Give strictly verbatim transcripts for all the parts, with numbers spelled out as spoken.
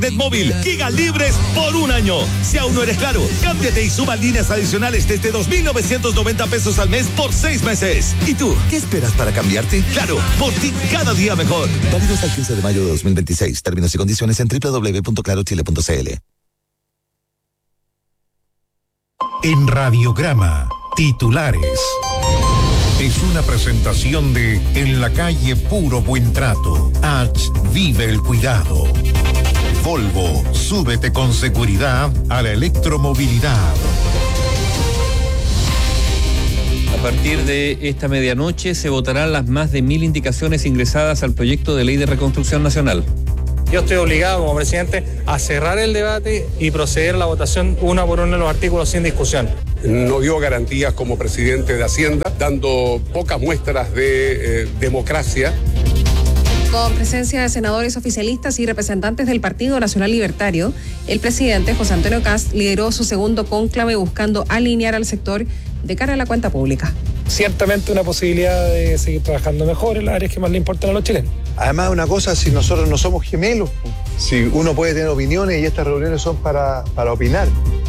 Net móvil, gigas libres por un año. Si aún no eres Claro, cámbiate y suba líneas adicionales desde dos mil novecientos noventa pesos al mes por seis meses. ¿Y tú, qué esperas para cambiarte? Claro, por ti cada día mejor. Válido hasta el quince de mayo de dos mil veintiséis. Términos y condiciones en doble u doble u doble u punto claro chile punto c l. En Radiograma, titulares. Es una presentación de En la calle Puro Buen Trato. H. Vive el cuidado. Volvo, súbete con seguridad a la electromovilidad. A partir de esta medianoche se votarán las más de mil indicaciones ingresadas al proyecto de ley de reconstrucción nacional. Yo estoy obligado como presidente a cerrar el debate y proceder a la votación uno por uno de los artículos sin discusión. No dio garantías como presidente de Hacienda, dando pocas muestras de eh, democracia. Con presencia de senadores oficialistas y representantes del Partido Nacional Libertario, el presidente José Antonio Kast lideró su segundo cónclave buscando alinear al sector de cara a la cuenta pública. Ciertamente una posibilidad de seguir trabajando mejor en las áreas que más le importan a los chilenos. Además, una cosa, si nosotros no somos gemelos, si uno puede tener opiniones y estas reuniones son para, para opinar.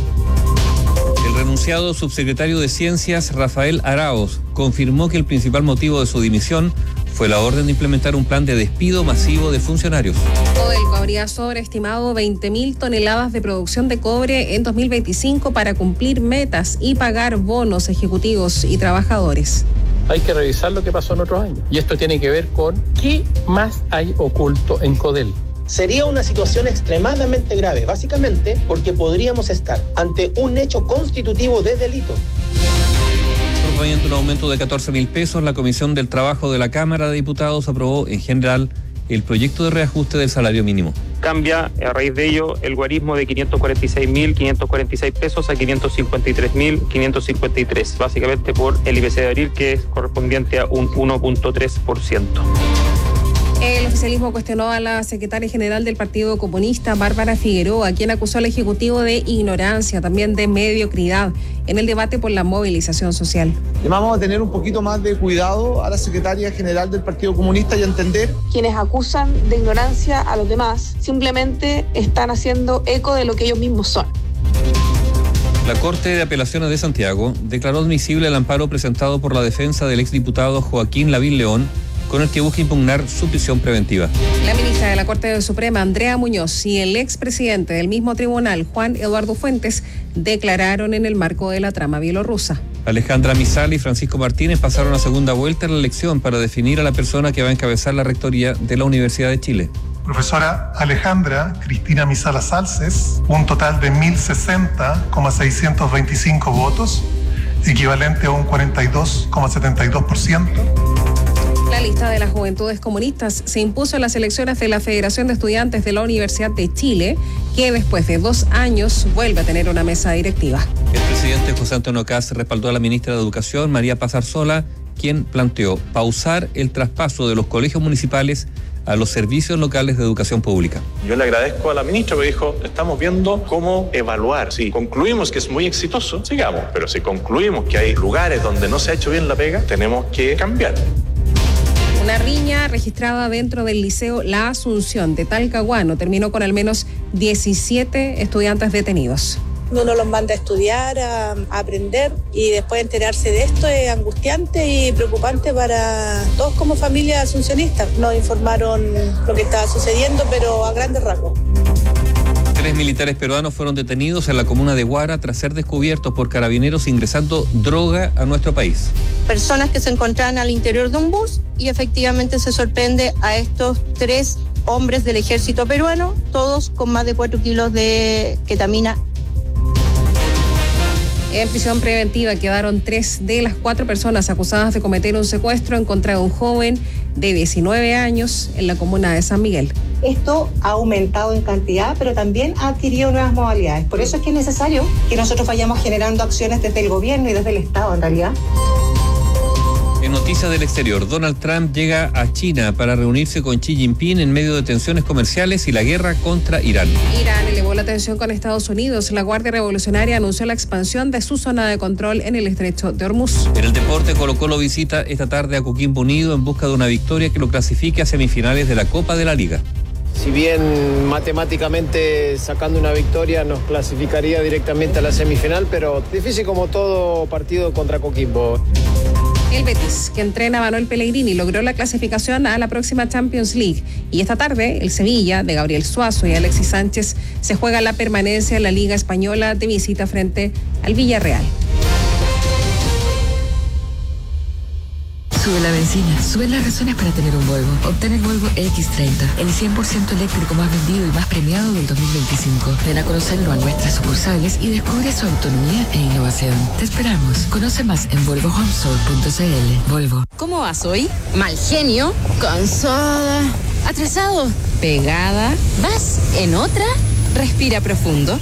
El renunciado subsecretario de Ciencias, Rafael Araoz, confirmó que el principal motivo de su dimisión fue la orden de implementar un plan de despido masivo de funcionarios. Codelco habría sobreestimado veinte mil toneladas de producción de cobre en dos mil veinticinco para cumplir metas y pagar bonos ejecutivos y trabajadores. Hay que revisar lo que pasó en otros años. Y esto tiene que ver con qué más hay oculto en Codelco. Sería una situación extremadamente grave, básicamente porque podríamos estar ante un hecho constitutivo de delito. Proponiendo un aumento de catorce mil pesos, la Comisión del Trabajo de la Cámara de Diputados aprobó en general el proyecto de reajuste del salario mínimo. Cambia a raíz de ello el guarismo de quinientos cuarenta y seis mil quinientos cuarenta y seis pesos a quinientos cincuenta y tres mil quinientos cincuenta y tres, básicamente por el I P C de abril, que es correspondiente a un uno punto tres por ciento. El oficialismo cuestionó a la secretaria general del Partido Comunista, Bárbara Figueroa, quien acusó al Ejecutivo de ignorancia, también de mediocridad, en el debate por la movilización social. Vamos a tener un poquito más de cuidado a la secretaria general del Partido Comunista y a entender. Quienes acusan de ignorancia a los demás simplemente están haciendo eco de lo que ellos mismos son. La Corte de Apelaciones de Santiago declaró admisible el amparo presentado por la defensa del exdiputado Joaquín Lavín León, con el que busca impugnar su prisión preventiva. La ministra de la Corte Suprema, Andrea Muñoz, y el expresidente del mismo tribunal, Juan Eduardo Fuentes, declararon en el marco de la trama bielorrusa. Alejandra Mizal y Francisco Martínez pasaron a segunda vuelta en la elección para definir a la persona que va a encabezar la rectoría de la Universidad de Chile. Profesora Alejandra Cristina Mizala Salces, un total de mil sesenta coma seiscientos veinticinco votos, equivalente a un cuarenta y dos coma setenta y dos por ciento. La lista de las Juventudes Comunistas se impuso en las elecciones de la Federación de Estudiantes de la Universidad de Chile, que después de dos años vuelve a tener una mesa directiva. El presidente José Antonio Kast respaldó a la ministra de Educación, María Paz Arzola, quien planteó pausar el traspaso de los colegios municipales a los servicios locales de educación pública. Yo le agradezco a la ministra, me dijo, estamos viendo cómo evaluar. Si concluimos que es muy exitoso, sigamos, pero si concluimos que hay lugares donde no se ha hecho bien la pega, tenemos que cambiar. Una riña registrada dentro del Liceo La Asunción de Talcahuano terminó con al menos diecisiete estudiantes detenidos. Uno los manda a estudiar, a, a aprender, y después enterarse de esto es angustiante y preocupante para todos como familia asuncionista. Nos informaron lo que estaba sucediendo, pero a grandes rasgos. Tres militares peruanos fueron detenidos en la comuna de Huara tras ser descubiertos por carabineros ingresando droga a nuestro país. Personas que se encontraban al interior de un bus y efectivamente se sorprende a estos tres hombres del ejército peruano, todos con más de cuatro kilos de ketamina. En prisión preventiva quedaron tres de las cuatro personas acusadas de cometer un secuestro en contra de un joven de diecinueve años en la comuna de San Miguel. Esto ha aumentado en cantidad, pero también ha adquirido nuevas modalidades. Por eso es que es necesario que nosotros vayamos generando acciones desde el gobierno y desde el Estado, en realidad. En noticias del exterior, Donald Trump llega a China para reunirse con Xi Jinping en medio de tensiones comerciales y la guerra contra Irán. Irán elevó la tensión con Estados Unidos. La Guardia Revolucionaria anunció la expansión de su zona de control en el estrecho de Hormuz. En el deporte, Colo-Colo visita esta tarde a Coquimbo Unido en busca de una victoria que lo clasifique a semifinales de la Copa de la Liga. si bien matemáticamente sacando una victoria nos clasificaría directamente a la semifinal, pero difícil como todo partido contra Coquimbo. El Betis, que entrena a Manuel Pellegrini, logró la clasificación a la próxima Champions League. Y esta tarde, el Sevilla, de Gabriel Suazo y Alexis Sánchez, se juega la permanencia en la Liga Española de visita frente al Villarreal. Sube la benzina, sube las razones para tener un Volvo. Obtén el Volvo equis treinta, el cien por ciento eléctrico más vendido y más premiado del dos mil veinticinco. Ven a conocerlo a nuestras sucursales y descubre su autonomía e innovación. Te esperamos. Conoce más en volvo home store punto c l. Volvo. ¿Cómo vas hoy? Mal genio, cansada, atrasado, pegada. ¿Vas en otra? Respira profundo.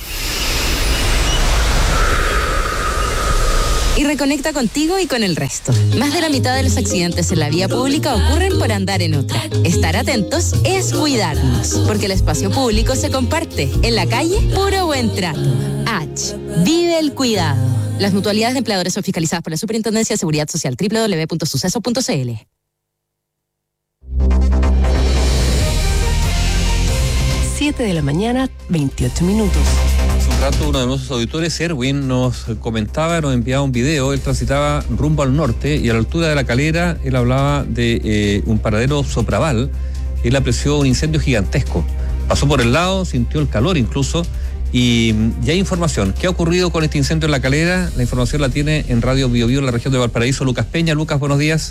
Y reconecta contigo y con el resto. Más de la mitad de los accidentes en la vía pública ocurren por andar en otra. Estar atentos es cuidarnos, porque el espacio público se comparte. En la calle, puro buen trato. H. Vive el cuidado. Las mutualidades de empleadores son fiscalizadas por la Superintendencia de Seguridad Social. doble u doble u doble u punto suceso punto c l. siete de la mañana, veintiocho minutos. Hace un rato uno de nuestros auditores, Erwin, nos comentaba, nos enviaba un video. Él transitaba rumbo al norte y a la altura de La Calera él hablaba de eh, un paradero Sopraval. Él apreció un incendio gigantesco. Pasó por el lado, sintió el calor incluso. Y ya hay información. ¿Qué ha ocurrido con este incendio en La Calera? La información la tiene en Radio Bio Bio en la región de Valparaíso, Lucas Peña. Lucas, buenos días.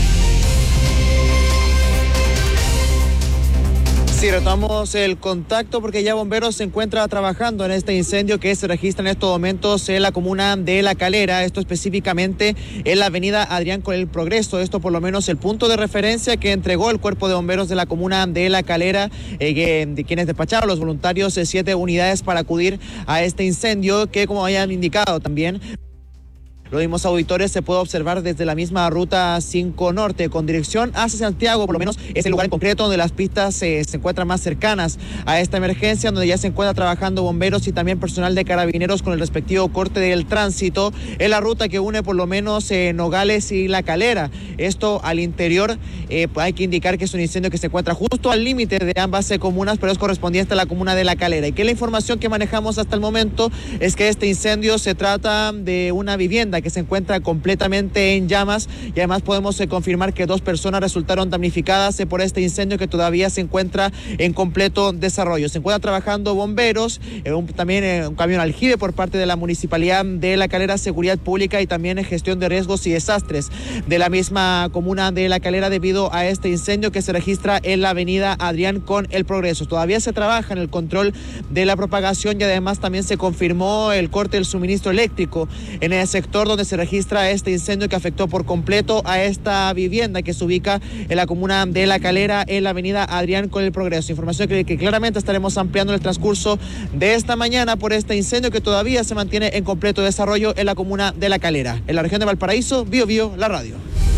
Sí, retomamos el contacto porque ya bomberos se encuentra trabajando en este incendio que se registra en estos momentos en la comuna de La Calera, esto específicamente en la avenida Adrián con el Progreso, esto por lo menos el punto de referencia que entregó el cuerpo de bomberos de la comuna de La Calera, eh, que, de quienes despacharon los voluntarios eh, siete unidades para acudir a este incendio que, como hayan indicado también, los mismos auditores se puede observar desde la misma ruta cinco Norte con dirección hacia Santiago, por lo menos es el lugar en concreto donde las pistas eh, se encuentran más cercanas a esta emergencia, donde ya se encuentra trabajando bomberos y también personal de carabineros con el respectivo corte del tránsito en la ruta que une por lo menos eh, Nogales y La Calera. Esto al interior, eh, hay que indicar que es un incendio que se encuentra justo al límite de ambas eh, comunas, pero es correspondiente a la comuna de La Calera. Y que la información que manejamos hasta el momento es que este incendio se trata de una vivienda que se encuentra completamente en llamas y además podemos eh, confirmar que dos personas resultaron damnificadas eh, por este incendio que todavía se encuentra en completo desarrollo. Se encuentra trabajando bomberos, eh, un, también eh, un camión aljibe por parte de la Municipalidad de La Calera, Seguridad Pública y también eh, Gestión de Riesgos y Desastres de la misma comuna de La Calera debido a este incendio que se registra en la avenida Adrián con el Progreso. Todavía se trabaja en el control de la propagación y además también se confirmó el corte del suministro eléctrico en el sector donde se registra este incendio que afectó por completo a esta vivienda que se ubica en la comuna de La Calera, en la avenida Adrián con el Progreso. Información que, que claramente estaremos ampliando en el transcurso de esta mañana por este incendio que todavía se mantiene en completo desarrollo en la comuna de La Calera. En la región de Valparaíso, Bio Bio, la radio.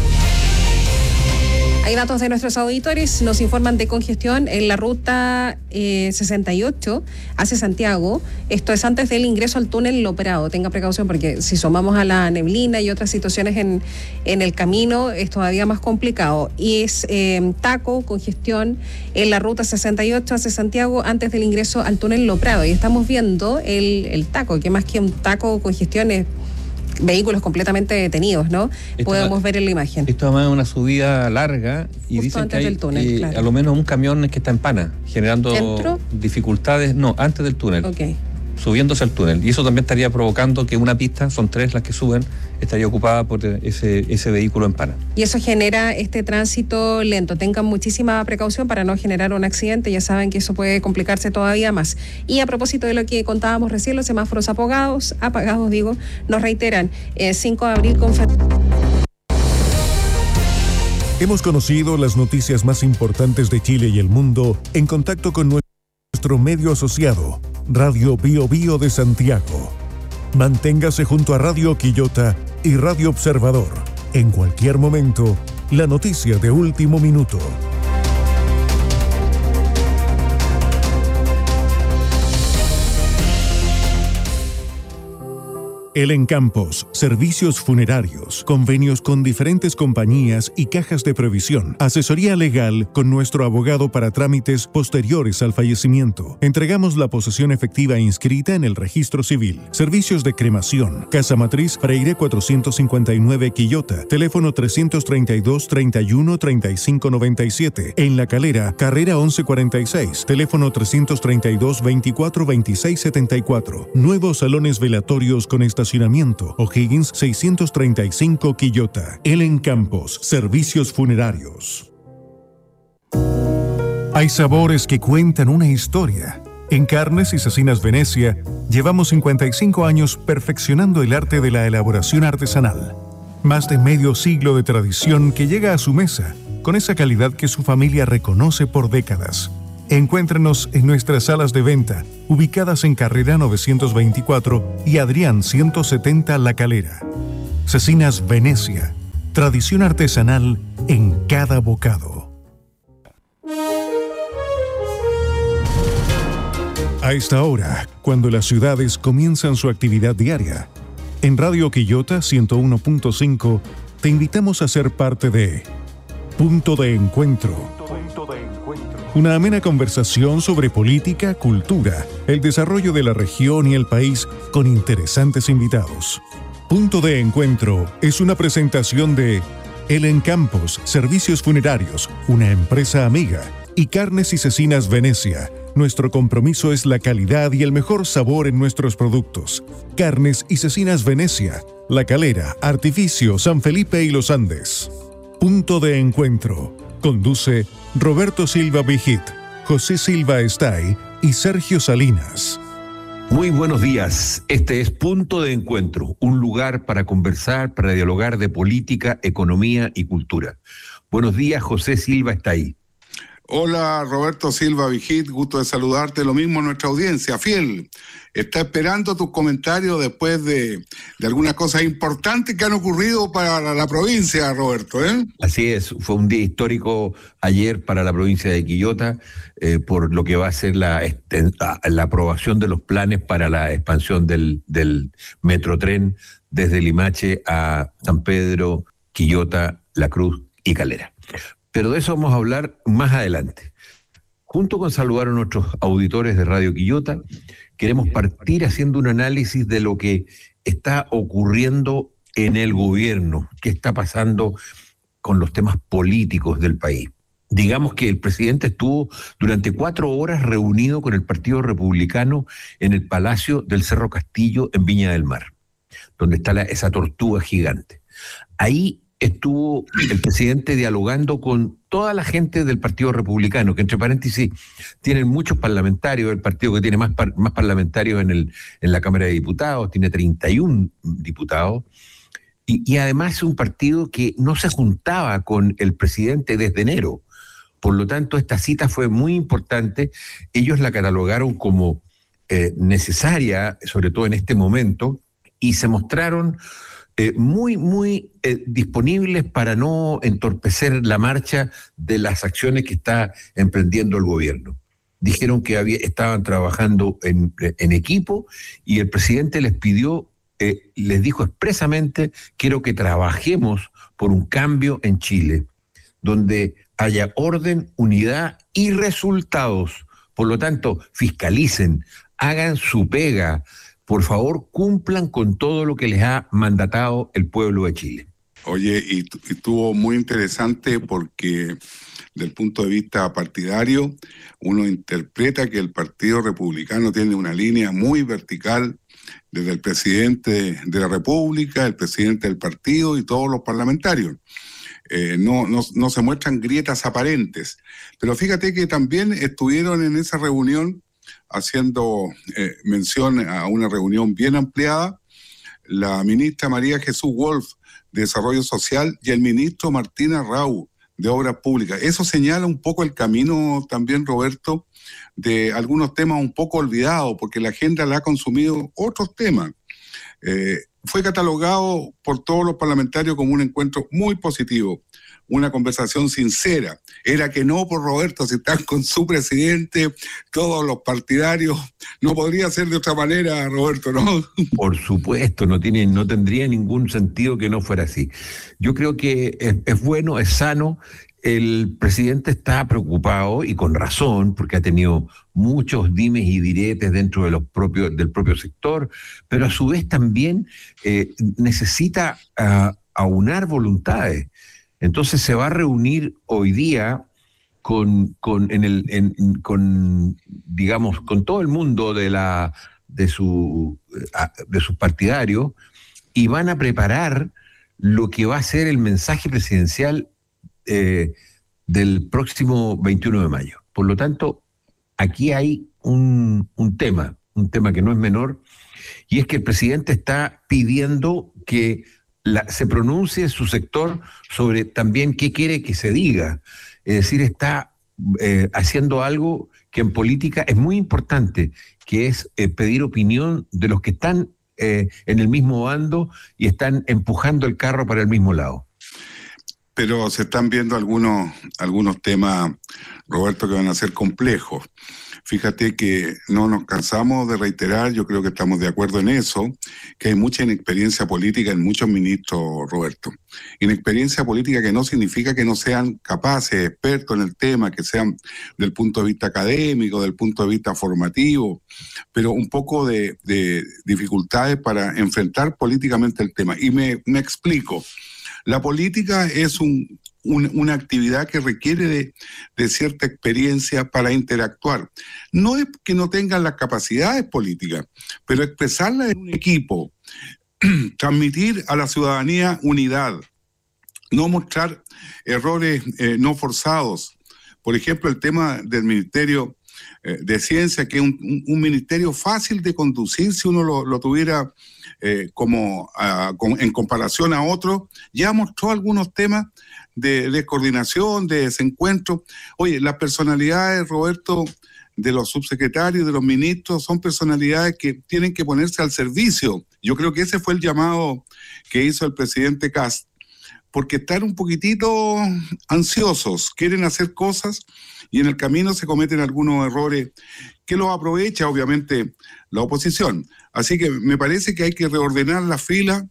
Hay datos de nuestros auditores, nos informan de congestión en la ruta eh, sesenta y ocho hacia Santiago. Esto es antes del ingreso al túnel Lo Prado. Tenga precaución porque si sumamos a la neblina y otras situaciones en, en el camino es todavía más complicado. Y es eh, taco, congestión en la ruta sesenta y ocho hacia Santiago antes del ingreso al túnel Lo Prado. Y estamos viendo el, el taco, que más que un taco, congestión es vehículos completamente detenidos, ¿no? Esto podemos va, ver en la imagen. Esto además es una subida larga y justo dicen que hay túnel, eh, claro. a lo menos un camión que está en pana, generando ¿Dentro? dificultades, no, antes del túnel. Okay. Subiéndose al túnel. Y eso también estaría provocando que una pista, son tres las que suben, estaría ocupada por ese, ese vehículo en pana. Y eso genera este tránsito lento. Tengan muchísima precaución para no generar un accidente. Ya saben que eso puede complicarse todavía más. Y a propósito de lo que contábamos recién, los semáforos apagados, apagados digo, nos reiteran, eh, cinco de abril con... Hemos conocido las noticias más importantes de Chile y el mundo en contacto con nuestro medio asociado, Radio Bio Bio de Santiago. Manténgase junto a Radio Quillota y Radio Observador. En cualquier momento, la noticia de último minuto. Elen Campos, servicios funerarios, convenios con diferentes compañías y cajas de previsión, asesoría legal con nuestro abogado para trámites posteriores al fallecimiento. Entregamos la posesión efectiva inscrita en el registro civil. Servicios de cremación, Casa Matriz, Freire cuatrocientos cincuenta y nueve Quillota, teléfono trescientos treinta y dos, treinta y uno, treinta y cinco noventa y siete. En La Calera, carrera once cuarenta y seis, teléfono trescientos treinta y dos, veinticuatro, veintiséis setenta y cuatro. Nuevos salones velatorios con estacionamiento. O'Higgins seiscientos treinta y cinco Quillota. Elen Campos, servicios funerarios. Hay sabores que cuentan una historia. En Carnes y Cecinas Venecia llevamos cincuenta y cinco años perfeccionando el arte de la elaboración artesanal. Más de medio siglo de tradición que llega a su mesa con esa calidad que su familia reconoce por décadas. Encuéntrenos en nuestras salas de venta, ubicadas en Carrera novecientos veinticuatro y Adrián ciento setenta La Calera. Cecinas Venecia, tradición artesanal en cada bocado. A esta hora, cuando las ciudades comienzan su actividad diaria, en Radio Quillota ciento uno punto cinco te invitamos a ser parte de Punto de Encuentro. Una amena conversación sobre política, cultura, el desarrollo de la región y el país con interesantes invitados. Punto de Encuentro es una presentación de Elen Campos, Servicios Funerarios, una empresa amiga, y Carnes y Cecinas Venecia. Nuestro compromiso es la calidad y el mejor sabor en nuestros productos. Carnes y Cecinas Venecia, La Calera, Artificio, San Felipe y Los Andes. Punto de Encuentro. Conduce Roberto Silva Vigit, José Silva Estay y Sergio Salinas. Muy buenos días. Este es Punto de Encuentro, un lugar para conversar, para dialogar de política, economía y cultura. Buenos días, José Silva Estay. Hola, Roberto Silva Vigit, gusto de saludarte. Lo mismo nuestra audiencia fiel. Está esperando tus comentarios después de, de algunas cosas importantes que han ocurrido para la, la provincia, Roberto, ¿eh? Así es, fue un día histórico ayer para la provincia de Quillota, eh, por lo que va a ser la, la aprobación de los planes para la expansión del, del Metrotren desde Limache a San Pedro, Quillota, La Cruz y Calera. Pero de eso vamos a hablar más adelante. Junto con saludar a nuestros auditores de Radio Quillota, queremos partir haciendo un análisis de lo que está ocurriendo en el gobierno, qué está pasando con los temas políticos del país. Digamos que el presidente estuvo durante cuatro horas reunido con el Partido Republicano en el Palacio del Cerro Castillo en Viña del Mar, donde está la, esa tortuga gigante. Ahí estuvo el presidente dialogando con toda la gente del Partido Republicano, que entre paréntesis tienen muchos parlamentarios, el partido que tiene más, par, más parlamentarios en, el, en la Cámara de Diputados, tiene treinta y uno diputados, y, y además es un partido que no se juntaba con el presidente desde enero. Por lo tanto, esta cita fue muy importante. Ellos la catalogaron como eh, necesaria, sobre todo en este momento, y se mostraron Eh, muy, muy eh, disponibles para no entorpecer la marcha de las acciones que está emprendiendo el gobierno. Dijeron que había, estaban trabajando en, en equipo y el presidente les pidió, eh, les dijo expresamente, quiero que trabajemos por un cambio en Chile, donde haya orden, unidad y resultados. Por lo tanto, fiscalicen, hagan su pega. Por favor, cumplan con todo lo que les ha mandatado el pueblo de Chile. Oye, y, y estuvo muy interesante porque desde el punto de vista partidario, uno interpreta que el Partido Republicano tiene una línea muy vertical desde el presidente de la República, el presidente del partido y todos los parlamentarios. Eh, no, no, no se muestran grietas aparentes. Pero fíjate que también estuvieron en esa reunión haciendo eh, mención a una reunión bien ampliada, la ministra María Jesús Wolf de Desarrollo Social y el ministro Martín Arrau de Obras Públicas. Eso señala un poco el camino también, Roberto, de algunos temas un poco olvidados, porque la agenda la ha consumido otros temas. Eh, fue catalogado por todos los parlamentarios como un encuentro muy positivo, una conversación sincera. Era que no, por Roberto, si están con su presidente, todos los partidarios, no podría ser de otra manera, Roberto, ¿no? Por supuesto, no tiene, no tendría ningún sentido que no fuera así. Yo creo que es, es bueno, es sano. El presidente está preocupado y con razón, porque ha tenido muchos dimes y diretes dentro de los propios, del propio sector, pero a su vez también eh, necesita uh, aunar voluntades. Entonces se va a reunir hoy día con, con, en el, en, con digamos, con todo el mundo de la de su de sus partidarios, y van a preparar lo que va a ser el mensaje presidencial Eh, del próximo veintiuno de mayo. Por lo tanto, aquí hay un, un tema, un tema que no es menor, y es que el presidente está pidiendo que la, se pronuncie su sector sobre también qué quiere que se diga. Es decir, está eh, haciendo algo que en política es muy importante, que es eh, pedir opinión de los que están eh, en el mismo bando y están empujando el carro para el mismo lado. Pero se están viendo algunos, algunos temas, Roberto, que van a ser complejos. Fíjate que no nos cansamos de reiterar, yo creo que estamos de acuerdo en eso, que hay mucha inexperiencia política en muchos ministros, Roberto. Inexperiencia política que no significa que no sean capaces, expertos en el tema, que sean del punto de vista académico, del punto de vista formativo, pero un poco de, de dificultades para enfrentar políticamente el tema. Y me, me explico. La política es un, un, una actividad que requiere de, de cierta experiencia para interactuar. No es que no tengan las capacidades políticas, pero expresarla en un equipo, transmitir a la ciudadanía unidad, no mostrar errores eh, no forzados. Por ejemplo, el tema del Ministerio eh, de Ciencia, que es un, un, un ministerio fácil de conducir si uno lo, lo tuviera Eh, como uh, con, en comparación a otros, ya mostró algunos temas de, de coordinación, de desencuentro. Oye, las personalidades, Roberto, de los subsecretarios, de los ministros, son personalidades que tienen que ponerse al servicio. Yo creo que ese fue el llamado que hizo el presidente Kast, porque están un poquitito ansiosos, quieren hacer cosas y en el camino se cometen algunos errores que los aprovecha, obviamente, la oposición. Así que me parece que hay que reordenar la fila,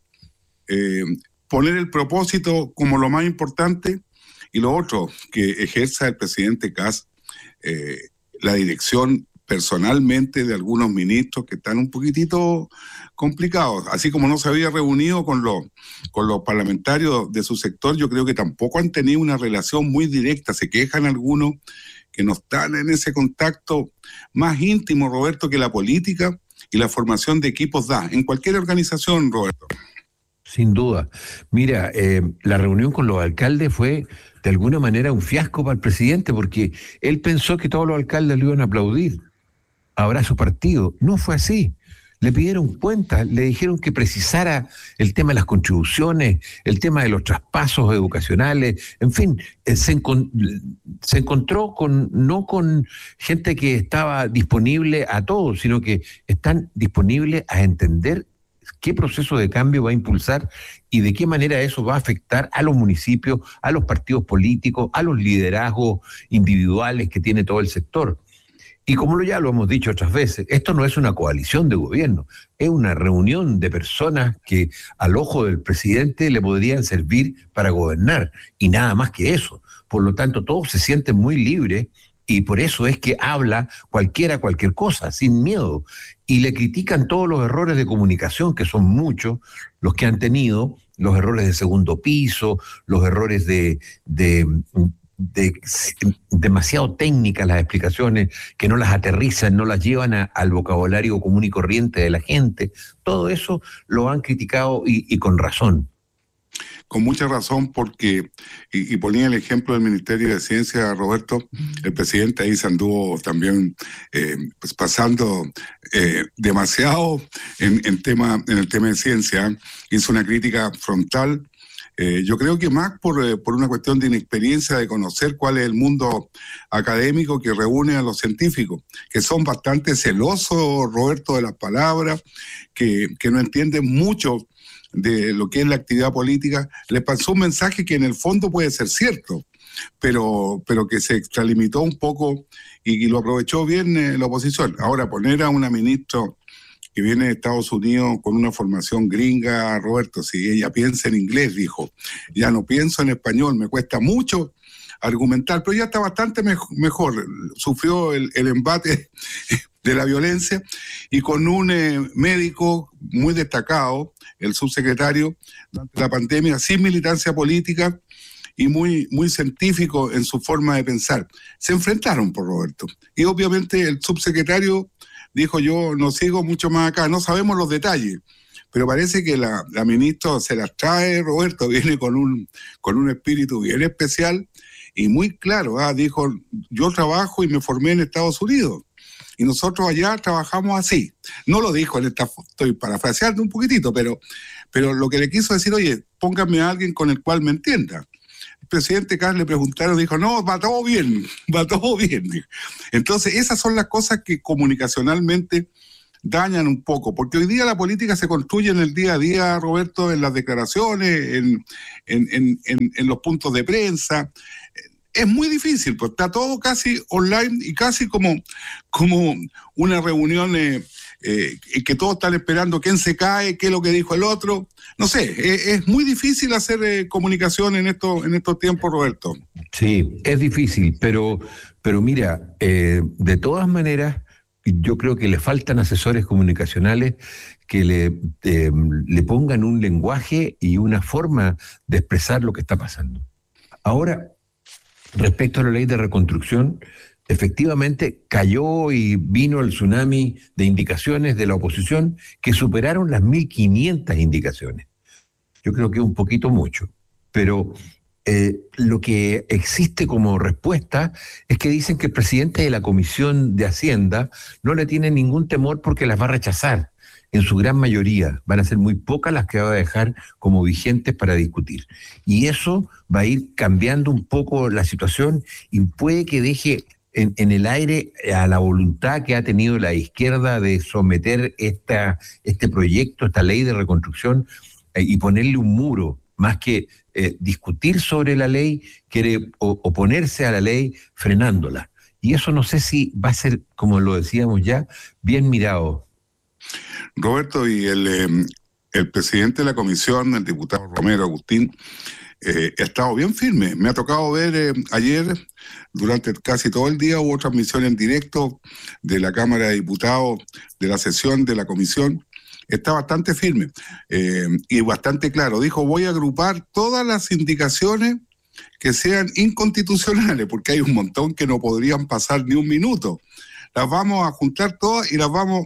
eh, poner el propósito como lo más importante, y lo otro, que ejerza el presidente Kast eh, la dirección personalmente de algunos ministros que están un poquitito complicados. Así como no se había reunido con los, con los parlamentarios de su sector, yo creo que tampoco han tenido una relación muy directa. Se quejan algunos que no están en ese contacto más íntimo, Roberto, que la política y la formación de equipos da, en cualquier organización, Roberto. Sin duda. Mira, eh, la reunión con los alcaldes fue de alguna manera un fiasco para el presidente, porque él pensó que todos los alcaldes le iban a aplaudir. Habrá su partido. No fue así. Le pidieron cuentas, le dijeron que precisara el tema de las contribuciones, el tema de los traspasos educacionales, en fin, se, encon- se encontró con no con gente que estaba disponible a todo, sino que están disponibles a entender qué proceso de cambio va a impulsar y de qué manera eso va a afectar a los municipios, a los partidos políticos, a los liderazgos individuales que tiene todo el sector. Y como ya lo hemos dicho otras veces, esto no es una coalición de gobierno, es una reunión de personas que al ojo del presidente le podrían servir para gobernar, y nada más que eso. Por lo tanto, todos se sienten muy libres, y por eso es que habla cualquiera cualquier cosa, sin miedo. Y le critican todos los errores de comunicación, que son muchos los que han tenido, los errores de segundo piso, los errores de... de De, demasiado técnicas las explicaciones, que no las aterrizan, no las llevan a, al vocabulario común y corriente de la gente. Todo eso lo han criticado y, y con razón. Con mucha razón, porque, y, y ponía el ejemplo del Ministerio de Ciencia, Roberto, el presidente ahí se anduvo también eh, pues pasando eh, demasiado en, en, tema, en el tema de ciencia, hizo una crítica frontal. Eh, yo creo que más por, eh, por una cuestión de inexperiencia, de conocer cuál es el mundo académico que reúne a los científicos, que son bastante celosos, Roberto, de las palabras, que, que no entienden mucho de lo que es la actividad política, les pasó un mensaje que en el fondo puede ser cierto, pero, pero que se extralimitó un poco y, y lo aprovechó bien eh, la oposición. Ahora, poner a una ministra que viene de Estados Unidos con una formación gringa, Roberto, si ella piensa en inglés, dijo, ya no pienso en español, me cuesta mucho argumentar, pero ya está bastante me- mejor, sufrió el, el embate de la violencia y con un eh, médico muy destacado, el subsecretario, durante la pandemia, sin militancia política y muy, muy científico en su forma de pensar. Se enfrentaron, por Roberto, y obviamente el subsecretario dijo, yo no sigo mucho más acá, no sabemos los detalles, pero parece que la, la ministra se las trae, Roberto, viene con un, con un espíritu bien especial y muy claro, ¿eh? Dijo, yo trabajo y me formé en Estados Unidos, y nosotros allá trabajamos así. No lo dijo en esta, estoy parafraseando un poquitito, pero, pero lo que le quiso decir, oye, pónganme a alguien con el cual me entienda. El presidente Kast le preguntaron, dijo, no, va todo bien, va todo bien. Entonces, esas son las cosas que comunicacionalmente dañan un poco, porque hoy día la política se construye en el día a día, Roberto, en las declaraciones, en, en, en, en, en los puntos de prensa. Es muy difícil, pues está todo casi online y casi como, como una reunión eh, eh, que todos están esperando quién se cae, qué es lo que dijo el otro. No sé, eh, es muy difícil hacer eh, comunicación en estos, en estos tiempos, Roberto. Sí, es difícil, pero, pero mira, eh, de todas maneras, yo creo que le faltan asesores comunicacionales que le, eh, le pongan un lenguaje y una forma de expresar lo que está pasando. Ahora, respecto a la ley de reconstrucción, efectivamente cayó y vino el tsunami de indicaciones de la oposición que superaron las mil quinientas indicaciones. Yo creo que es un poquito mucho, pero eh, lo que existe como respuesta es que dicen que el presidente de la Comisión de Hacienda no le tiene ningún temor porque las va a rechazar. En su gran mayoría, van a ser muy pocas las que va a dejar como vigentes para discutir. Y eso va a ir cambiando un poco la situación y puede que deje en, en el aire a la voluntad que ha tenido la izquierda de someter esta, este proyecto, esta ley de reconstrucción eh, y ponerle un muro, más que eh, discutir sobre la ley, quiere o, oponerse a la ley frenándola. Y eso no sé si va a ser, como lo decíamos ya, bien mirado. Roberto, y el, eh, el presidente de la comisión, el diputado Romero Agustín, eh, ha estado bien firme. Me ha tocado ver eh, ayer, durante casi todo el día, hubo transmisión en directo de la Cámara de Diputados, de la sesión de la comisión. Está bastante firme eh, y bastante claro. Dijo, voy a agrupar todas las indicaciones que sean inconstitucionales, porque hay un montón que no podrían pasar ni un minuto. Las vamos a juntar todas y las vamos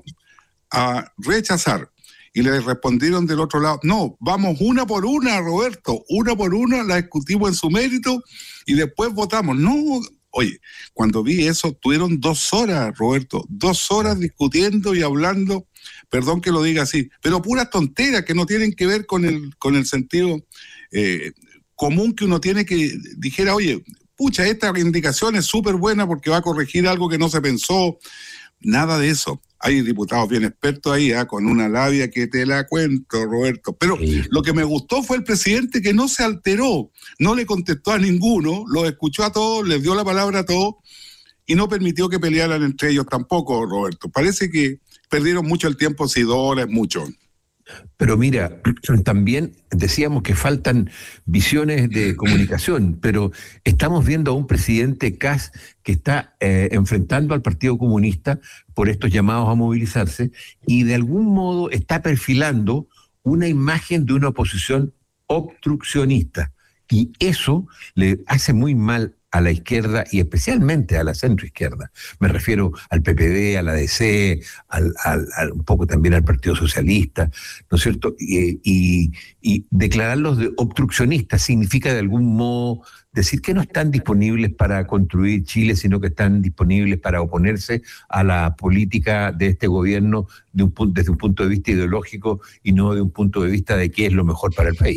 a rechazar. Y le respondieron del otro lado, no, vamos una por una, Roberto, una por una, la discutimos en su mérito y después votamos. No, oye, cuando vi eso, tuvieron dos horas, Roberto, dos horas discutiendo y hablando, perdón que lo diga así, pero puras tonteras que no tienen que ver con el, con el sentido eh, común que uno tiene, que dijera, oye, pucha, esta indicación es súper buena porque va a corregir algo que no se pensó. Nada de eso. Hay diputados bien expertos ahí, ¿eh? Con una labia que te la cuento, Roberto. Pero sí, lo que me gustó fue el presidente que no se alteró, no le contestó a ninguno, los escuchó a todos, les dio la palabra a todos y no permitió que pelearan entre ellos tampoco, Roberto. Parece que perdieron mucho el tiempo, si dos horas es mucho. Pero mira, también decíamos que faltan visiones de comunicación, pero estamos viendo a un presidente Kast que está eh, enfrentando al Partido Comunista por estos llamados a movilizarse y de algún modo está perfilando una imagen de una oposición obstruccionista. Y eso le hace muy mal a la izquierda y especialmente a la centroizquierda. Me refiero al P P D, a la D C, al, al, al, un poco también al Partido Socialista, ¿no es cierto? Y, y, y declararlos de obstruccionistas significa de algún modo decir que no están disponibles para construir Chile, sino que están disponibles para oponerse a la política de este gobierno de un, desde un punto de vista ideológico y no de un punto de vista de qué es lo mejor para el país.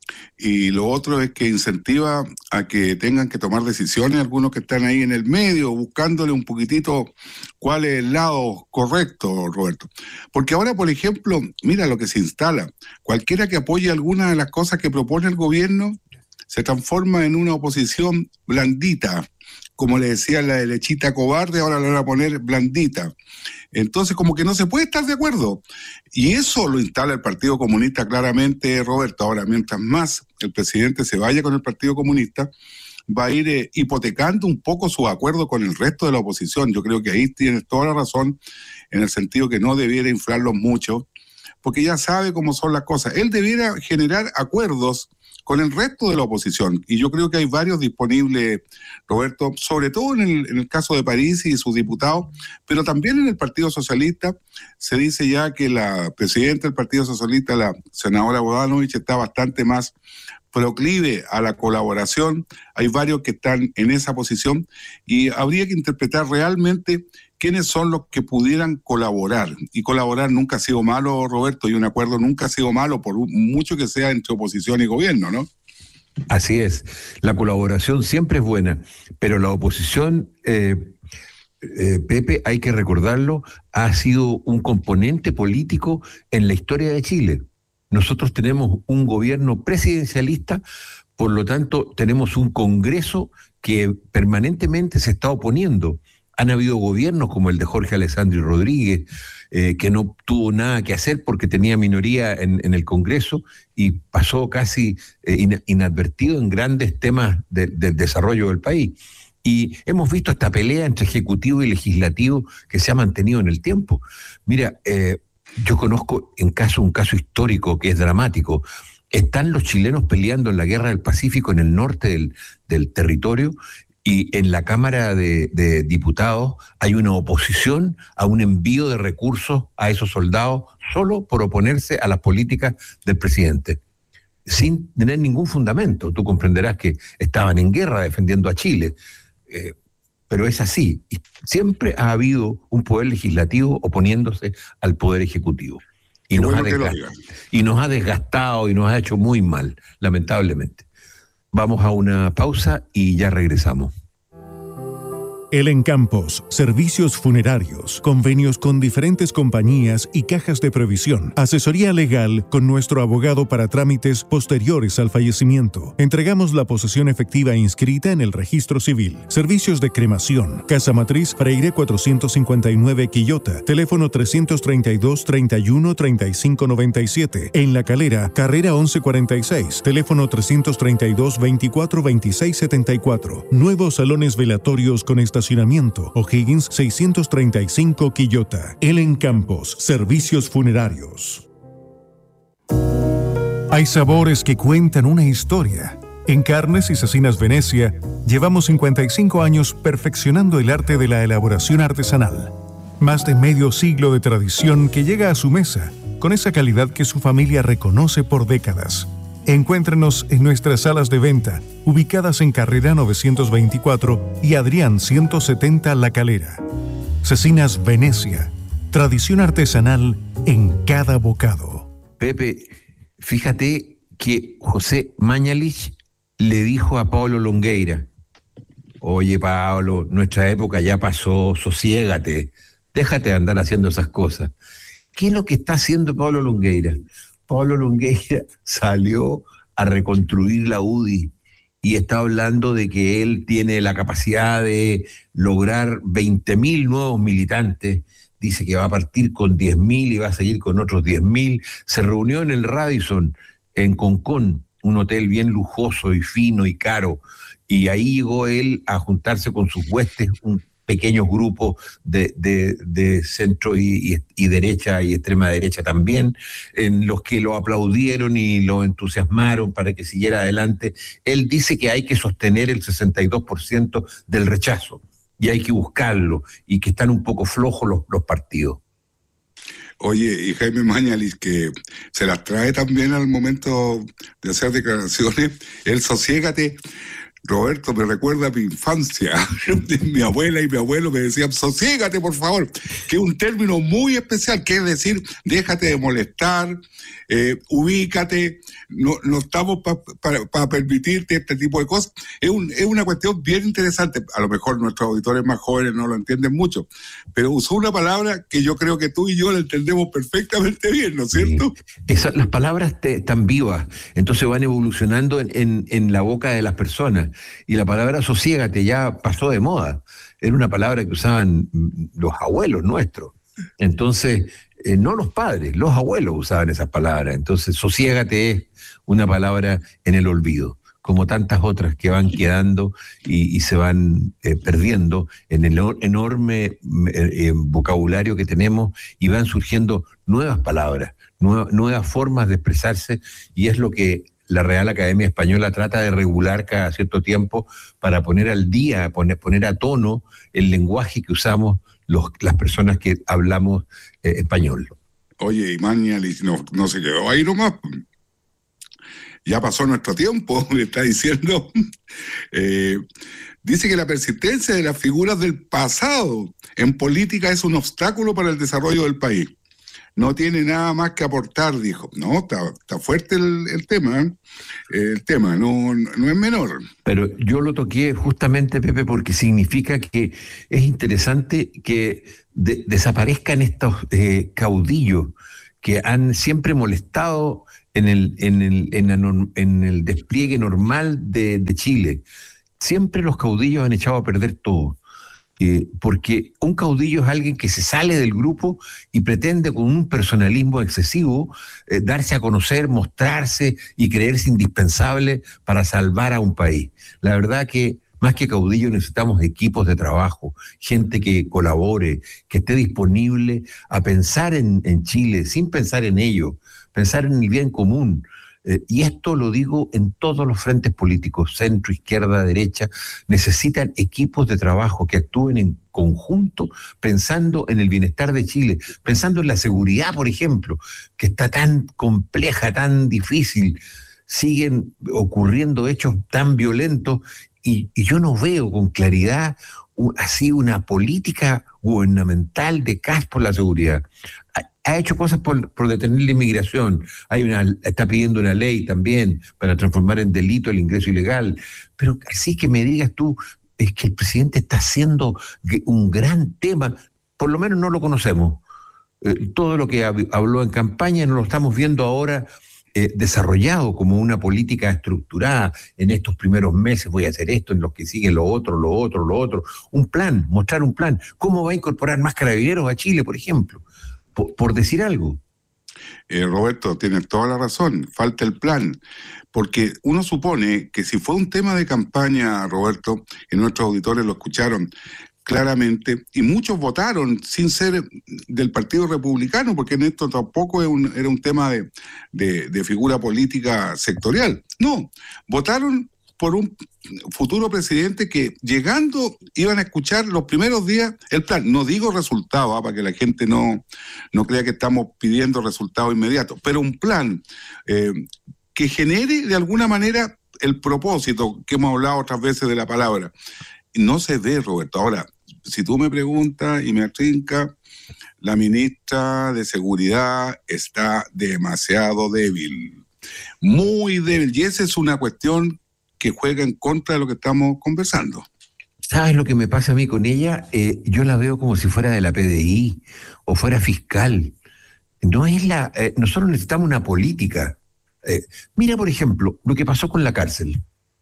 Y lo otro es que incentiva a que tengan que tomar decisiones algunos que están ahí en el medio, buscándole un poquitito cuál es el lado correcto, Roberto. Porque ahora, por ejemplo, mira lo que se instala. Cualquiera que apoye alguna de las cosas que propone el gobierno se transforma en una oposición blandita. Como le decía la derechita cobarde, ahora le van a poner blandita. Entonces, como que no se puede estar de acuerdo. Y eso lo instala el Partido Comunista claramente, Roberto. Ahora, mientras más el presidente se vaya con el Partido Comunista, va a ir eh, hipotecando un poco su acuerdo con el resto de la oposición. Yo creo que ahí tienes toda la razón, en el sentido que no debiera inflarlos mucho, porque ya sabe cómo son las cosas. Él debiera generar acuerdos con el resto de la oposición, y yo creo que hay varios disponibles, Roberto, sobre todo en el, en el caso de París y sus diputados, pero también en el Partido Socialista. Se dice ya que la presidenta del Partido Socialista, la senadora Bodanovich, está bastante más proclive a la colaboración. Hay varios que están en esa posición, y habría que interpretar realmente quiénes son los que pudieran colaborar. Y colaborar nunca ha sido malo, Roberto, y un acuerdo nunca ha sido malo, por mucho que sea entre oposición y gobierno, ¿no? Así es, la colaboración siempre es buena, pero la oposición, eh, eh, Pepe, hay que recordarlo, ha sido un componente político en la historia de Chile. Nosotros tenemos un gobierno presidencialista, por lo tanto tenemos un Congreso que permanentemente se está oponiendo. Han habido gobiernos como el de Jorge Alessandri Rodríguez, eh, que no tuvo nada que hacer porque tenía minoría en, en el Congreso y pasó casi eh, in, inadvertido en grandes temas de, del desarrollo del país. Y hemos visto esta pelea entre Ejecutivo y Legislativo que se ha mantenido en el tiempo. Mira, eh, yo conozco en caso un caso histórico que es dramático. Están los chilenos peleando en la Guerra del Pacífico en el norte del, del territorio, y en la Cámara de, de Diputados hay una oposición a un envío de recursos a esos soldados solo por oponerse a las políticas del presidente, sin tener ningún fundamento. Tú comprenderás que estaban en guerra defendiendo a Chile, eh, pero es así. Y siempre ha habido un poder legislativo oponiéndose al poder ejecutivo. Y nos, bueno, ha desgastado, y nos ha desgastado y nos ha hecho muy mal, lamentablemente. Vamos a una pausa y ya regresamos. El Encampos, servicios funerarios, convenios con diferentes compañías y cajas de previsión, asesoría legal con nuestro abogado para trámites posteriores al fallecimiento. Entregamos la posesión efectiva inscrita en el registro civil. Servicios de cremación, Casa Matriz Freire cuatrocientos cincuenta y nueve Quillota, teléfono trescientos treinta y dos, treinta y uno, treinta y cinco noventa y siete. En La Calera, carrera once cuarenta y seis, teléfono trescientos treinta y dos, veinticuatro, veintiséis setenta y cuatro. Nuevos salones velatorios con estacionamiento. O'Higgins seiscientos treinta y cinco Quillota. El Encampos, servicios funerarios. Hay sabores que cuentan una historia. En Carnes y Cecinas Venecia llevamos cincuenta y cinco años perfeccionando el arte de la elaboración artesanal. Más de medio siglo de tradición que llega a su mesa con esa calidad que su familia reconoce por décadas. Encuéntrenos en nuestras salas de venta, ubicadas en Carrera novecientos veinticuatro y Adrián ciento setenta La Calera. Cecinas Venecia, tradición artesanal en cada bocado. Pepe, fíjate que José Mañalich le dijo a Pablo Longueira: oye, Pablo, nuestra época ya pasó, sosiégate, déjate de andar haciendo esas cosas. ¿Qué es lo que está haciendo Pablo Longueira? Pablo Longueira salió a reconstruir la U D I y está hablando de que él tiene la capacidad de lograr veinte mil nuevos militantes. Dice que va a partir con diez mil y va a seguir con otros diez mil. Se reunió en el Radisson, en Concón, un hotel bien lujoso y fino y caro, y ahí llegó él a juntarse con sus huestes, un pequeños grupos de, de, de centro y, y, y derecha y extrema derecha también, en los que lo aplaudieron y lo entusiasmaron para que siguiera adelante. Él dice que hay que sostener el sesenta y dos por ciento del rechazo y hay que buscarlo, y que están un poco flojos los, los partidos. Oye, y Jaime Mañalich, que se las trae también al momento de hacer declaraciones, él sosiégate. Roberto, me recuerda a mi infancia. Mi abuela y mi abuelo me decían, sosiégate, por favor, que es un término muy especial, que es decir, déjate de molestar, eh, ubícate, no, no estamos para pa, pa permitirte este tipo de cosas. Es, un, es una cuestión bien interesante. A lo mejor nuestros auditores más jóvenes no lo entienden mucho, pero usó una palabra que yo creo que tú y yo la entendemos perfectamente bien, ¿no es cierto? Sí. Esa, las palabras te, están vivas, entonces van evolucionando en, en, en la boca de las personas. Y la palabra sosiégate ya pasó de moda. Era una palabra que usaban los abuelos nuestros. Entonces, eh, no los padres, los abuelos usaban esas palabras. Entonces, sosiégate es una palabra en el olvido, como tantas otras que van quedando y, y se van eh, perdiendo en el enorme eh, vocabulario que tenemos, y van surgiendo nuevas palabras, nuevas, nuevas formas de expresarse, y es lo que la Real Academia Española trata de regular cada cierto tiempo para poner al día, poner, poner a tono el lenguaje que usamos los, las personas que hablamos eh, español. Oye, Imañalich no, no se quedó ahí nomás. Ya pasó nuestro tiempo, le está diciendo. Eh, dice que la persistencia de las figuras del pasado en política es un obstáculo para el desarrollo del país. No tiene nada más que aportar, dijo. No, está, está fuerte el, el tema, ¿eh? El tema no, no es menor. Pero yo lo toqué justamente, Pepe, porque significa que es interesante que de, desaparezcan estos eh, caudillos que han siempre molestado en el, en el, en la, en el despliegue normal de, de Chile. Siempre los caudillos han echado a perder todo. Eh, porque un caudillo es alguien que se sale del grupo y pretende con un personalismo excesivo eh, darse a conocer, mostrarse y creerse indispensable para salvar a un país. La verdad que más que caudillo necesitamos equipos de trabajo, gente que colabore, que esté disponible a pensar en, en Chile sin pensar en ello, pensar en el bien común. Eh, y esto lo digo en todos los frentes políticos, centro, izquierda, derecha, necesitan equipos de trabajo que actúen en conjunto pensando en el bienestar de Chile, pensando en la seguridad, por ejemplo, que está tan compleja, tan difícil, siguen ocurriendo hechos tan violentos y, y yo no veo con claridad un, así una política gubernamental de Kast por la seguridad. Ha hecho cosas por, por detener la inmigración, hay una, está pidiendo una ley también para transformar en delito el ingreso ilegal, pero así que me digas tú, es que el presidente está haciendo un gran tema, por lo menos no lo conocemos. Eh, todo lo que habló en campaña no lo estamos viendo ahora eh, desarrollado como una política estructurada. En estos primeros meses voy a hacer esto, en los que sigue lo otro, lo otro, lo otro. Un plan, mostrar un plan. ¿Cómo va a incorporar más carabineros a Chile, por ejemplo? Por, por decir algo. Eh, Roberto, tienes toda la razón, falta el plan, porque uno supone que si fue un tema de campaña, Roberto, y nuestros auditores lo escucharon claramente, y muchos votaron sin ser del Partido Republicano, porque en esto tampoco es un, era un tema de, de, de figura política sectorial. No, votaron por un futuro presidente que llegando iban a escuchar los primeros días el plan. No digo resultados, ¿eh? Para que la gente no, no crea que estamos pidiendo resultados inmediatos, pero un plan eh, que genere de alguna manera el propósito que hemos hablado otras veces de la palabra. No se ve, Roberto. Ahora, si tú me preguntas y me atrincas, la ministra de Seguridad está demasiado débil, muy débil, y esa es una cuestión que juega en contra de lo que estamos conversando. ¿Sabes lo que me pasa a mí con ella? Eh, yo la veo como si fuera de la P D I o fuera fiscal. No es la. Eh, nosotros necesitamos una política. Eh, mira, por ejemplo, lo que pasó con la cárcel.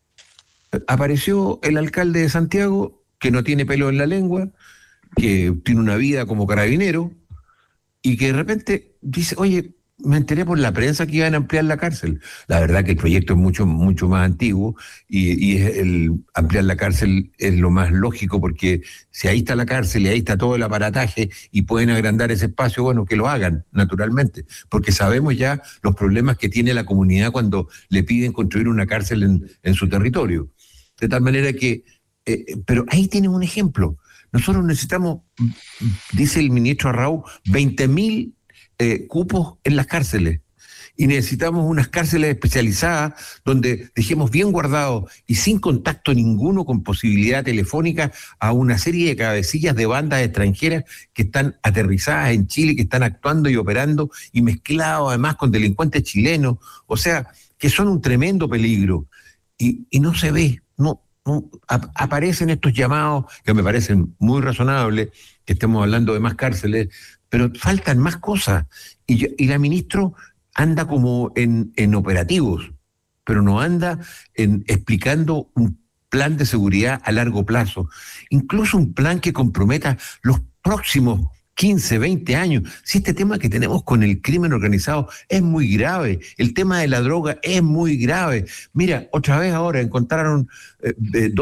Apareció el alcalde de Santiago, que no tiene pelo en la lengua, que tiene una vida como carabinero, y que de repente dice, oye, me enteré por la prensa que iban a ampliar la cárcel. La verdad que el proyecto es mucho, mucho más antiguo y, y el ampliar la cárcel es lo más lógico, porque si ahí está la cárcel y ahí está todo el aparataje y pueden agrandar ese espacio, bueno, que lo hagan, naturalmente, porque sabemos ya los problemas que tiene la comunidad cuando le piden construir una cárcel en, en su territorio. De tal manera que, eh, pero ahí tienen un ejemplo. Nosotros necesitamos, dice el ministro Arrau, veinte mil Eh, cupos en las cárceles. y necesitamos unas cárceles especializadas donde dejemos bien guardados y sin contacto ninguno con posibilidad telefónica a una serie de cabecillas de bandas extranjeras que están aterrizadas en Chile, que están actuando y operando y mezclados además con delincuentes chilenos, o sea, que son un tremendo peligro. Y, y no se ve, no, no ap- aparecen estos llamados que me parecen muy razonables, que estemos hablando de más cárceles, pero faltan más cosas. Y, yo, y la ministra anda como en, en operativos, pero no anda en explicando un plan de seguridad a largo plazo, incluso un plan que comprometa los próximos quince, veinte años. Si este tema que tenemos con el crimen organizado es muy grave, el tema de la droga es muy grave. Mira, otra vez ahora encontraron eh,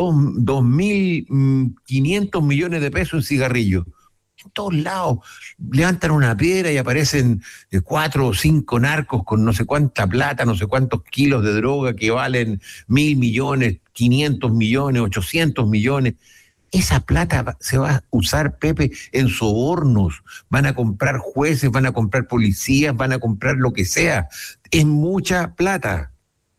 dos mil quinientos millones de pesos en cigarrillos. En todos lados levantan una piedra y aparecen eh, cuatro o cinco narcos con no sé cuánta plata, no sé cuántos kilos de droga que valen mil millones, quinientos millones, ochocientos millones. Esa plata se va a usar, Pepe, en sobornos. Van a comprar jueces, van a comprar policías, van a comprar lo que sea. Es mucha plata.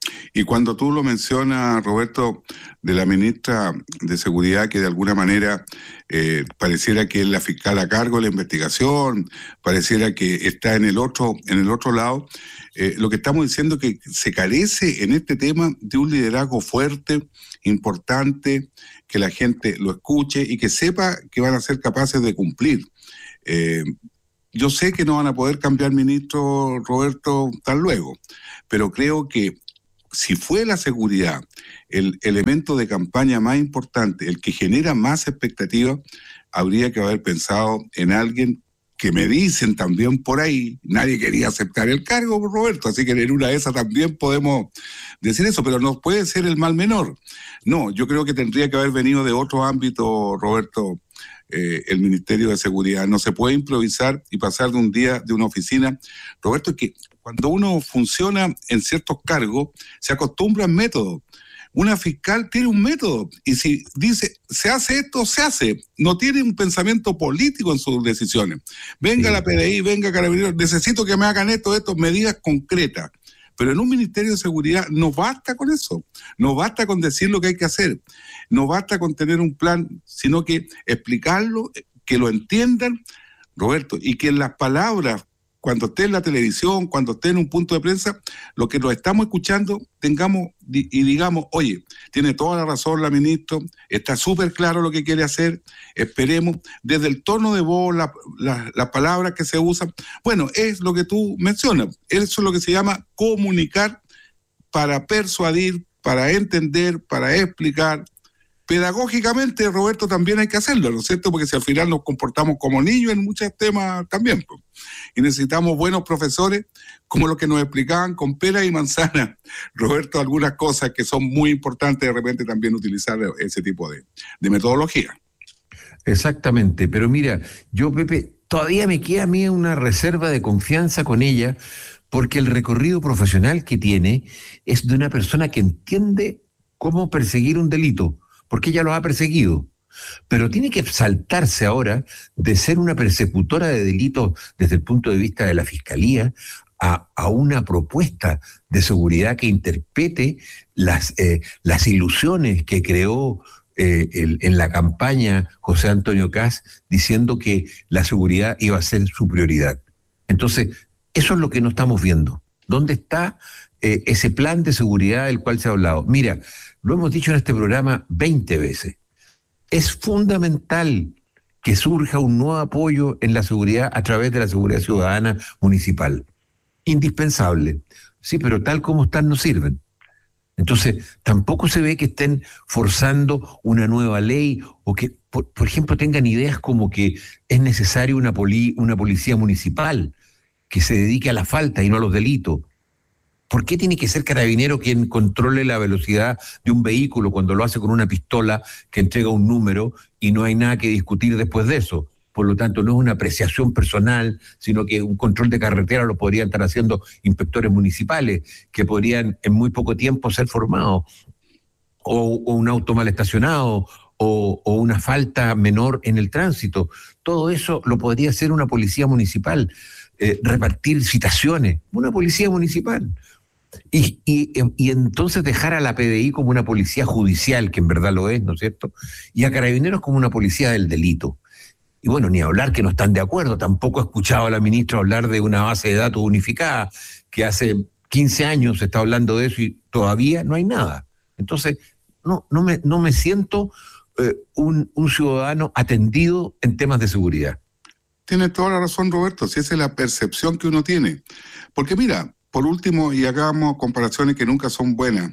Y cuando tú lo mencionas, Roberto, de la ministra de Seguridad, que de alguna manera eh, pareciera que es la fiscal a cargo de la investigación, pareciera que está en el otro, en el otro lado, eh, lo que estamos diciendo es que se carece en este tema de un liderazgo fuerte, importante, que la gente lo escuche y que sepa que van a ser capaces de cumplir. Eh, yo sé que no van a poder cambiar ministro, Roberto, tan luego, pero creo que si fue la seguridad el elemento de campaña más importante, el que genera más expectativa, habría que haber pensado en alguien que me dicen también por ahí, nadie quería aceptar el cargo, Roberto, así que en una de esas también podemos decir eso, pero no puede ser el mal menor. No, yo creo que tendría que haber venido de otro ámbito, Roberto, eh, el Ministerio de Seguridad. No se puede improvisar y pasar de un día de una oficina. Roberto, es que cuando uno funciona en ciertos cargos, se acostumbra al método. Una fiscal tiene un método y si dice, se hace esto, se hace. No tiene un pensamiento político en sus decisiones. Venga sí. La P D I, venga Carabineros, necesito que me hagan esto, esto, medidas concretas. Pero en un Ministerio de Seguridad no basta con eso. No basta con decir lo que hay que hacer. No basta con tener un plan, sino que explicarlo, que lo entiendan, Roberto, y que en las palabras, cuando esté en la televisión, cuando esté en un punto de prensa, lo que lo estamos escuchando, tengamos y digamos, oye, tiene toda la razón la ministra, está súper claro lo que quiere hacer, esperemos, desde el tono de voz, las la, la palabras que se usan, bueno, es lo que tú mencionas, eso es lo que se llama comunicar para persuadir, para entender, para explicar. Pedagógicamente, Roberto, también hay que hacerlo, ¿no es cierto? Porque si al final nos comportamos como niños en muchos temas también, pues. Y necesitamos buenos profesores, como los que nos explicaban con pera y manzana, Roberto, algunas cosas que son muy importantes de repente también utilizar ese tipo de, de metodología. Exactamente, pero mira, yo, Pepe, todavía me queda a mí una reserva de confianza con ella, porque el recorrido profesional que tiene es de una persona que entiende cómo perseguir un delito, porque ella lo ha perseguido, pero tiene que saltarse ahora de ser una persecutora de delitos desde el punto de vista de la Fiscalía a, a una propuesta de seguridad que interprete las, eh, las ilusiones que creó eh, el, en la campaña José Antonio Kast, diciendo que la seguridad iba a ser su prioridad. Entonces, eso es lo que no estamos viendo. ¿Dónde está eh, ese plan de seguridad del cual se ha hablado? Mira, lo hemos dicho en este programa veinte veces. Es fundamental que surja un nuevo apoyo en la seguridad a través de la seguridad ciudadana municipal. Indispensable. Sí, pero tal como están no sirven. Entonces, tampoco se ve que estén forzando una nueva ley o que, por, por ejemplo, tengan ideas como que es necesario una, poli, una policía municipal que se dedique a la falta y no a los delitos. ¿Por qué tiene que ser Carabinero quien controle la velocidad de un vehículo cuando lo hace con una pistola que entrega un número y no hay nada que discutir después de eso? Por lo tanto, no es una apreciación personal, sino que un control de carretera lo podrían estar haciendo inspectores municipales, que podrían en muy poco tiempo ser formados, o, o un auto mal estacionado, o, o una falta menor en el tránsito. Todo eso lo podría hacer una policía municipal. eh, repartir citaciones, una policía municipal. Y, y, y entonces dejar a la P D I como una policía judicial, que en verdad lo es, ¿no es cierto? Y a Carabineros como una policía del delito. Y bueno, ni hablar que no están de acuerdo. Tampoco he escuchado a la ministra hablar de una base de datos unificada, que hace quince años se está hablando de eso y todavía no hay nada. Entonces, no, no, me, no me siento eh, un, un ciudadano atendido en temas de seguridad. Tiene toda la razón, Roberto, si esa es la percepción que uno tiene. Porque mira, por último, y hagamos comparaciones que nunca son buenas,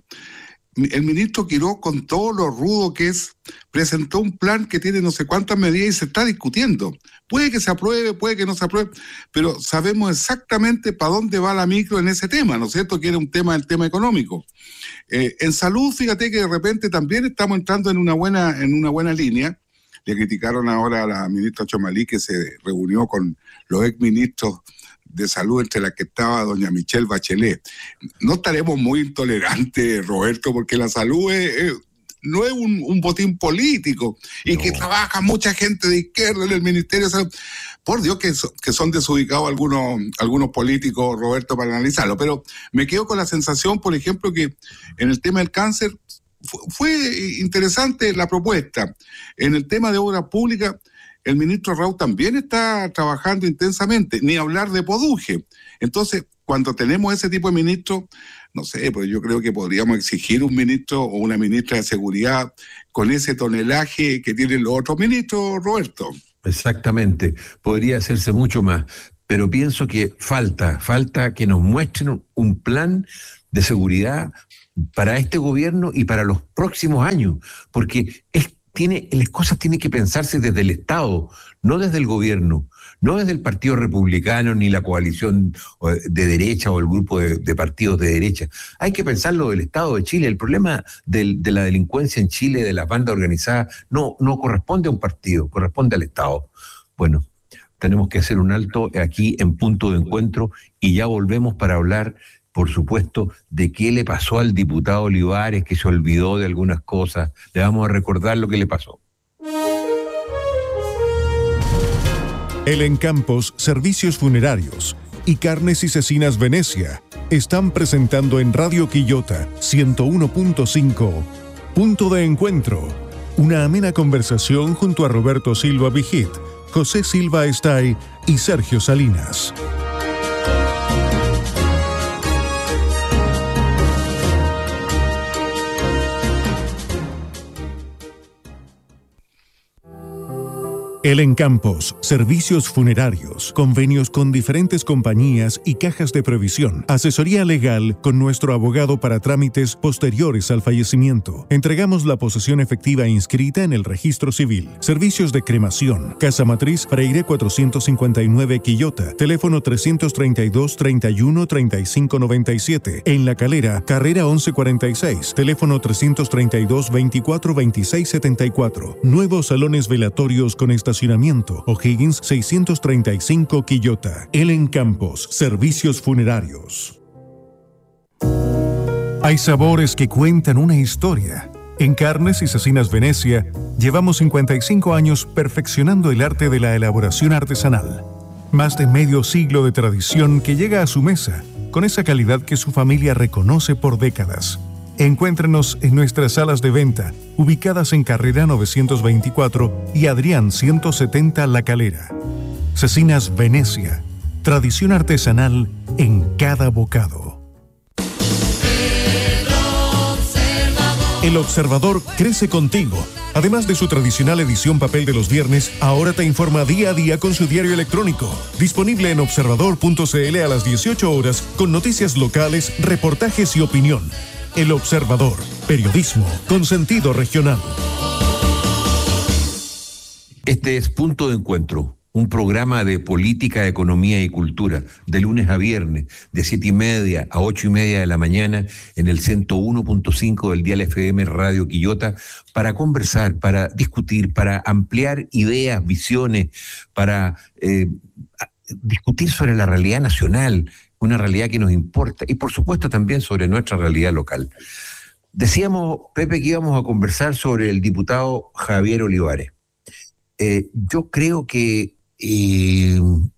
el ministro Quiroz, con todo lo rudo que es, presentó un plan que tiene no sé cuántas medidas y se está discutiendo. Puede que se apruebe, puede que no se apruebe, pero sabemos exactamente para dónde va la micro en ese tema, ¿no es cierto? Que era un tema, el tema económico. Eh, en salud, fíjate que de repente también estamos entrando en una buena, en una buena línea. Le criticaron ahora a la ministra Chomalí, que se reunió con los exministros de salud, entre la que estaba doña Michelle Bachelet. No estaremos muy intolerantes, Roberto, porque la salud es, es, no es un, un botín político, y no. Que trabaja mucha gente de izquierda en el Ministerio de Salud. Por Dios que, so, que son desubicados algunos, algunos políticos, Roberto, para analizarlo. Pero me quedo con la sensación, por ejemplo, que en el tema del cáncer fue, fue interesante la propuesta. En el tema de obra pública, el ministro Raúl también está trabajando intensamente, ni hablar de Poduje. Entonces, cuando tenemos ese tipo de ministros, no sé, pues yo creo que podríamos exigir un ministro o una ministra de seguridad con ese tonelaje que tienen los otros ministros, Roberto. Exactamente, podría hacerse mucho más, pero pienso que falta, falta que nos muestren un plan de seguridad para este gobierno y para los próximos años, porque es Tiene, las cosas tienen que pensarse desde el Estado, no desde el gobierno, no desde el Partido Republicano ni la coalición de derecha o el grupo de, de partidos de derecha. Hay que pensarlo del Estado de Chile. El problema del, de la delincuencia en Chile, de las bandas organizadas, no, no corresponde a un partido, corresponde al Estado. Bueno, tenemos que hacer un alto aquí en Punto de Encuentro y ya volvemos para hablar, por supuesto, de qué le pasó al diputado Olivares, que se olvidó de algunas cosas. Le vamos a recordar lo que le pasó. El Encampos Servicios Funerarios y Carnes y Cecinas Venecia están presentando en Radio Quillota ciento uno punto cinco Punto de Encuentro, una amena conversación junto a Roberto Silva Vigit, José Silva Estay y Sergio Salinas. El Encampos, servicios funerarios, convenios con diferentes compañías y cajas de previsión, asesoría legal con nuestro abogado para trámites posteriores al fallecimiento. Entregamos la posesión efectiva inscrita en el registro civil. Servicios de cremación, Casa Matriz Freire cuatrocientos cincuenta y nueve Quillota, teléfono trescientos treinta y dos, treinta y uno, treinta y cinco noventa y siete. En La Calera, carrera once cuarenta y seis, teléfono trescientos treinta y dos, veinticuatro, veintiséis setenta y cuatro. Nuevos salones velatorios con estacionamiento. O'Higgins seiscientos treinta y cinco Quillota. El Encampos, servicios funerarios. Hay sabores que cuentan una historia. En Carnes y Cecinas Venecia llevamos cincuenta y cinco años perfeccionando el arte de la elaboración artesanal. Más de medio siglo de tradición que llega a su mesa con esa calidad que su familia reconoce por décadas. Encuéntrenos en nuestras salas de venta, ubicadas en Carrera novecientos veinticuatro y Adrián ciento setenta La Calera. Cecinas Venecia, tradición artesanal en cada bocado. El Observador crece contigo. Además de su tradicional edición papel de los viernes, ahora te informa día a día con su diario electrónico. Disponible en observador punto c l a las dieciocho horas con noticias locales, reportajes y opinión. El Observador, periodismo con sentido regional. Este es Punto de Encuentro, un programa de política, economía y cultura, de lunes a viernes, de siete y media a ocho y media de la mañana, en el ciento uno punto cinco del dial F M Radio Quillota, para conversar, para discutir, para ampliar ideas, visiones, para eh, discutir sobre la realidad nacional, una realidad que nos importa, y por supuesto también sobre nuestra realidad local. Decíamos, Pepe, que íbamos a conversar sobre el diputado Javier Olivares. Eh, yo creo que eh,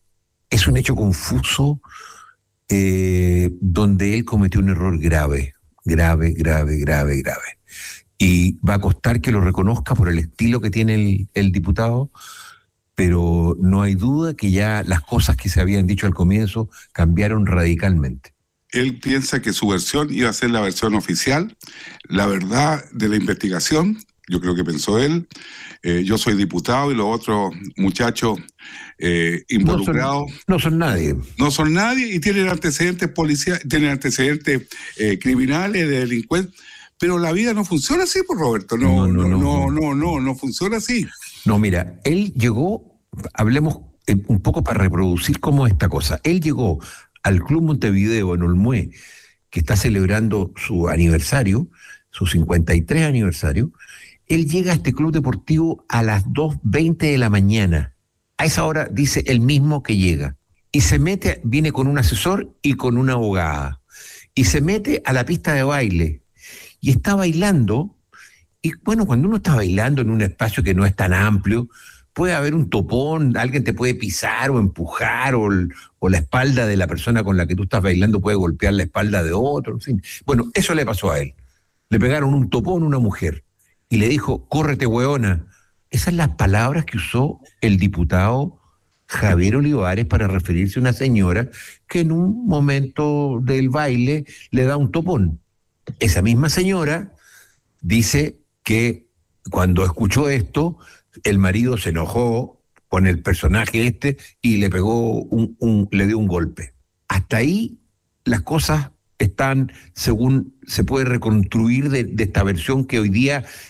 es un hecho confuso eh, donde él cometió un error grave, grave, grave, grave, grave. Y va a costar que lo reconozca por el estilo que tiene el, el diputado, pero no hay duda que ya las cosas que se habían dicho al comienzo cambiaron radicalmente. Él piensa que su versión iba a ser la versión oficial, la verdad de la investigación, yo creo que pensó él. Eh, yo soy diputado y los otros muchachos eh, involucrados... No son, no son nadie. No son nadie y tienen antecedentes policiales, tienen antecedentes eh, criminales, de delincuentes. Pero la vida no funciona así, pues, Roberto. No, no, no, no, no, no, no, no funciona así. No, mira, él llegó, hablemos un poco para reproducir cómo es esta cosa. Él llegó al Club Montevideo en Olmué, que está celebrando su aniversario, su cincuenta y tres aniversario. Él llega a este club deportivo a las dos veinte de la mañana. A esa hora dice él mismo que llega. Y se mete, viene con un asesor y con una abogada. Y se mete a la pista de baile. Y está bailando, y bueno, cuando uno está bailando en un espacio que no es tan amplio, puede haber un topón, alguien te puede pisar o empujar, o, el, o la espalda de la persona con la que tú estás bailando puede golpear la espalda de otro, en fin. Bueno, eso le pasó a él. Le pegaron un topón a una mujer, y le dijo, córrete, hueona. Esas son las palabras que usó el diputado Javier Olivares para referirse a una señora que en un momento del baile le da un topón. Esa misma señora dice que cuando escuchó esto, el marido se enojó con el personaje este y le pegó un, un, le dio un golpe. Hasta ahí las cosas están, según se puede reconstruir de, de esta versión que hoy día